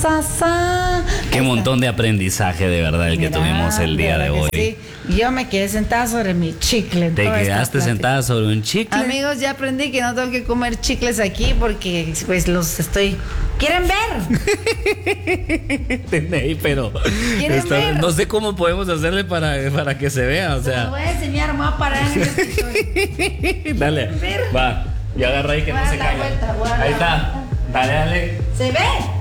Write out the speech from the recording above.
Qué montón de aprendizaje de verdad el que tuvimos el día de hoy. Sí. Yo me quedé sentada sobre mi chicle. Te quedaste sentada sobre un chicle. Amigos, ya aprendí que no tengo que comer chicles aquí porque pues los estoy... ¿Quieren ver? Pero no sé cómo podemos hacerle para que se vea, o sea. Te voy a enseñar, me voy a parar en el escritorio. Dale, va, y agarra ahí que no se caiga. Ahí está, dale. ¿Se ve?